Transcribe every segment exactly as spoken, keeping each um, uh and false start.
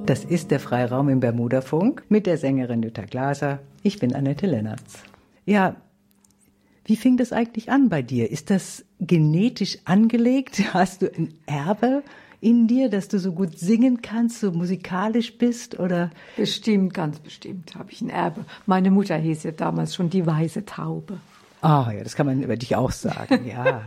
Das ist der Freiraum im Bermudafunk mit der Sängerin Jutta Glaser. Ich bin Annette Lennertz. Ja, wie fing das eigentlich an bei dir? Ist das genetisch angelegt? Hast du ein Erbe in dir, dass du so gut singen kannst, so musikalisch bist, oder? Bestimmt, ganz bestimmt habe ich ein Erbe. Meine Mutter hieß ja damals schon die weiße Taube. Ah, ja, das kann man über dich auch sagen, ja.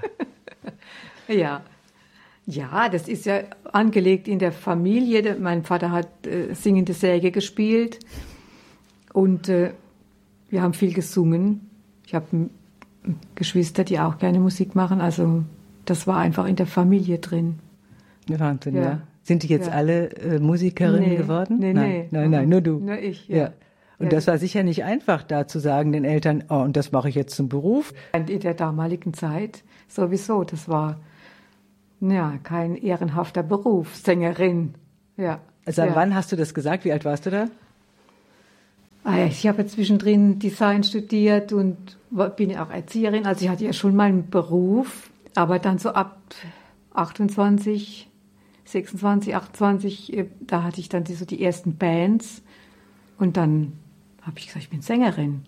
Ja. Ja, das ist ja angelegt in der Familie. Mein Vater hat äh, singende Säge gespielt und äh, wir haben viel gesungen. Ich habe Geschwister, die auch gerne Musik machen. Also das war einfach in der Familie drin. Wahnsinn, ja. ja. Sind die jetzt ja. alle äh, Musikerinnen nee, geworden? Nee, nein, nee. Nein, nein, nur du. Nur ich, ja. ja. Und ja. das war sicher nicht einfach, da zu sagen den Eltern, oh, und das mache ich jetzt zum Beruf. In der damaligen Zeit sowieso, das war ja kein ehrenhafter Beruf, Sängerin. Ja. Also ja. wann hast du das gesagt? Wie alt warst du da? Ich habe zwischendrin Design studiert und bin ja auch Erzieherin. Also ich hatte ja schon meinen Beruf, aber dann so ab achtundzwanzig, sechsundzwanzig, achtundzwanzig, da hatte ich dann die, so die ersten Bands. Und dann habe ich gesagt, ich bin Sängerin.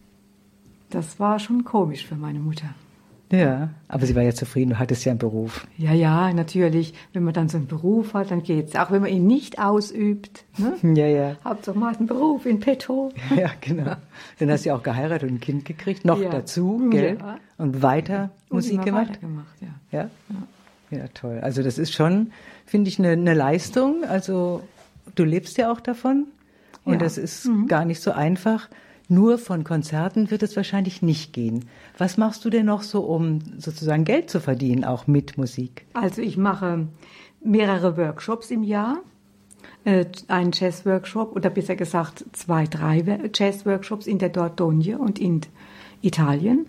Das war schon komisch für meine Mutter. Ja, aber sie war ja zufrieden, du hattest ja einen Beruf. Ja, ja, natürlich. Wenn man dann so einen Beruf hat, dann geht's. Auch wenn man ihn nicht ausübt. Ne? Ja, ja. Hauptsache mal einen Beruf in petto. Ja, genau. Dann hast du ja auch geheiratet und ein Kind gekriegt, noch ja. dazu, gell? Ja. Und weiter und Musik gemacht? Weiter gemacht, ja. Ja? Ja, ja, toll. Also das ist schon, finde ich, eine, eine Leistung. Also du lebst ja auch davon und ja. das ist mhm. gar nicht so einfach. Nur von Konzerten wird es wahrscheinlich nicht gehen. Was machst du denn noch so, um sozusagen Geld zu verdienen, auch mit Musik? Also ich mache mehrere Workshops im Jahr. Äh, einen Jazz-Workshop oder besser gesagt zwei, drei Jazz-Workshops in der Dordogne und in Italien.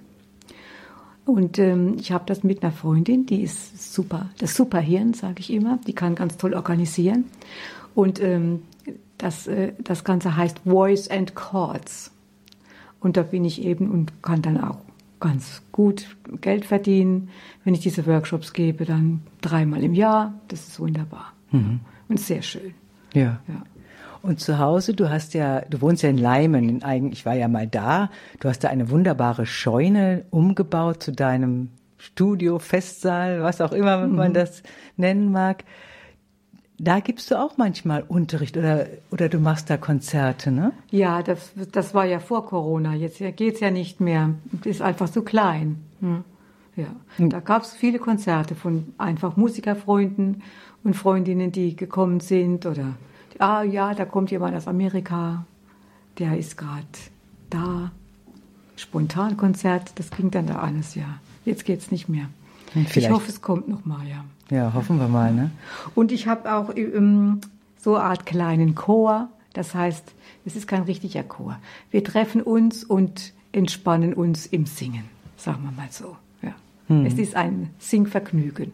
Und ähm, ich habe das mit einer Freundin, die ist super, das Superhirn, sage ich immer. Die kann ganz toll organisieren. Und ähm, das, äh, das Ganze heißt Voice and Chords. Und da bin ich eben und kann dann auch ganz gut Geld verdienen. Wenn ich diese Workshops gebe, dann dreimal im Jahr. Das ist wunderbar. Mhm. Und sehr schön. Ja. ja. Und zu Hause, du hast ja, du wohnst ja in Leimen, in eigen, ich war ja mal da. Du hast da eine wunderbare Scheune umgebaut zu deinem Studio, Festsaal, was auch immer mhm. man das nennen mag. Da gibst du auch manchmal Unterricht oder, oder du machst da Konzerte, ne? Ja, das, das war ja vor Corona. Jetzt geht's ja nicht mehr. Ist einfach so klein. Hm. Ja. Hm. Da gab's viele Konzerte von einfach Musikerfreunden und Freundinnen, die gekommen sind. Oder, ah ja, da kommt jemand aus Amerika. Der ist gerade da. Spontankonzert, das ging dann da alles, ja. Jetzt geht's nicht mehr. Vielleicht. Ich hoffe, es kommt noch mal, ja. Ja, hoffen wir mal, ne? Und ich habe auch ähm, so eine Art kleinen Chor. Das heißt, es ist kein richtiger Chor. Wir treffen uns und entspannen uns im Singen, sagen wir mal so. Ja. Hm. Es ist ein Singvergnügen.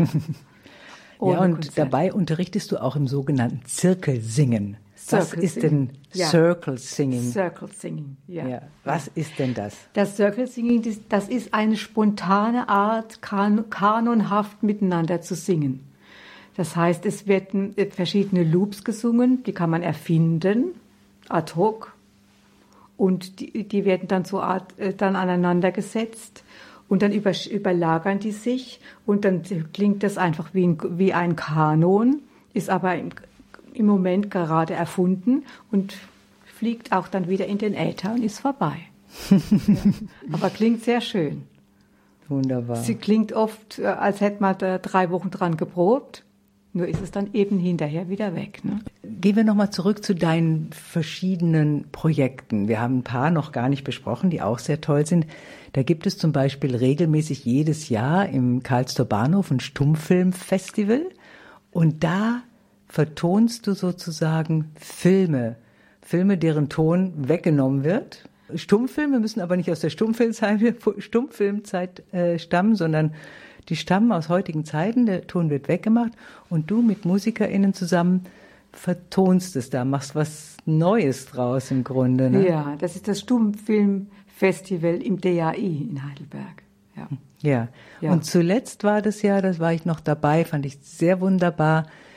Ja, und Konzert. Dabei unterrichtest du auch im sogenannten Zirkelsingen. Was Circle ist denn ja. Circle Singing? Circle Singing, ja. ja. Was ja. ist denn das? Das Circle Singing, das, das ist eine spontane Art, kan- kanonhaft miteinander zu singen. Das heißt, es werden verschiedene Loops gesungen, die kann man erfinden, ad hoc. Und die, die werden dann so art, äh, dann aneinander gesetzt. Und dann über, überlagern die sich. Und dann klingt das einfach wie ein, wie ein Kanon, ist aber im im Moment gerade erfunden und fliegt auch dann wieder in den Äther und ist vorbei. Ja. Aber klingt sehr schön. Wunderbar. Sie klingt oft, als hätte man da drei Wochen dran geprobt, nur ist es dann eben hinterher wieder weg. Ne? Gehen wir nochmal zurück zu deinen verschiedenen Projekten. Wir haben ein paar noch gar nicht besprochen, die auch sehr toll sind. Da gibt es zum Beispiel regelmäßig jedes Jahr im Karlstor Bahnhof ein Stummfilmfestival und da vertonst du sozusagen Filme, Filme, deren Ton weggenommen wird. Stummfilme müssen aber nicht aus der Stummfilmzeit, Stummfilmzeit äh, stammen, sondern die stammen aus heutigen Zeiten. Der Ton wird weggemacht und du mit MusikerInnen zusammen vertonst es da, machst was Neues draus im Grunde. Ne? Ja, das ist das Stummfilmfestival im D A I in Heidelberg. Ja. Ja. ja, und zuletzt war das ja, das war ich noch dabei, fand ich sehr wunderbar,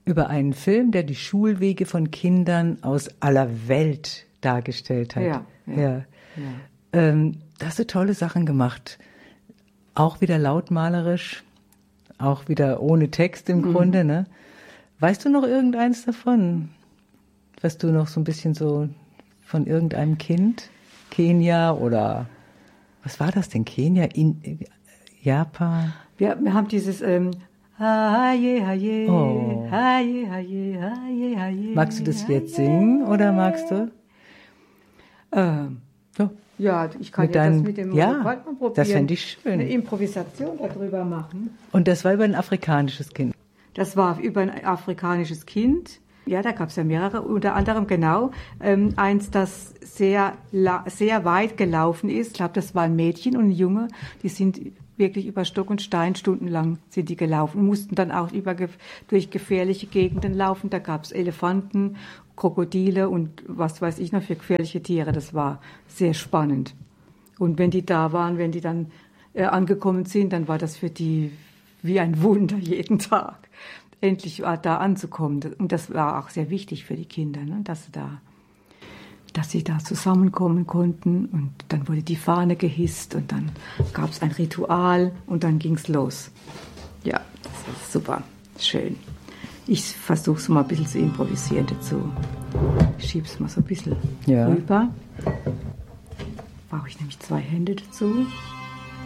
über einen Film, der die Schulwege von Kindern aus aller Welt dargestellt hat. Ja, ja, ja. ja. Ähm, da hast du tolle Sachen gemacht. Auch wieder lautmalerisch, auch wieder ohne Text im mhm. Grunde, ne? Weißt du noch irgendeins davon? Was du noch so ein bisschen so von irgendeinem Kind? Kenia oder was war das denn? Kenia? In Japan? Wir, wir haben dieses ähm, Haje, haje, oh. haje, haje, haje, haje. Magst du das jetzt singen oder magst du? Ähm, ja. ja, ich kann mit ja deinem, das mit dem ja, mal probieren. Das fände ich schön. Eine Improvisation darüber machen. Und das war über ein afrikanisches Kind? Das war über ein afrikanisches Kind. Ja, da gab es ja mehrere, unter anderem genau ähm, eins, das sehr, sehr weit gelaufen ist. Ich glaube, das war ein Mädchen und ein Junge, die sind wirklich über Stock und Stein stundenlang sind die gelaufen und mussten dann auch über, durch gefährliche Gegenden laufen. Da gab es Elefanten, Krokodile und was weiß ich noch für gefährliche Tiere. Das war sehr spannend. Und wenn die da waren, wenn die dann äh, angekommen sind, dann war das für die wie ein Wunder jeden Tag, endlich da anzukommen. Und das war auch sehr wichtig für die Kinder, ne? dass sie da dass sie da zusammenkommen konnten und dann wurde die Fahne gehisst und dann gab es ein Ritual und dann ging es los. Ja, das ist super, schön. Ich versuche es mal ein bisschen zu improvisieren dazu. Ich schiebe es mal so ein bisschen ja. rüber. Brauche ich nämlich zwei Hände dazu.